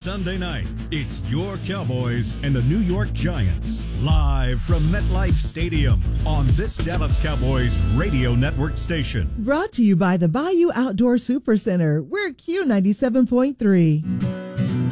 Sunday night, it's your Cowboys and the New York Giants. Live from MetLife Stadium on this Dallas Cowboys radio network station. Brought to you by the Bayou Outdoor Supercenter. We're Q97.3.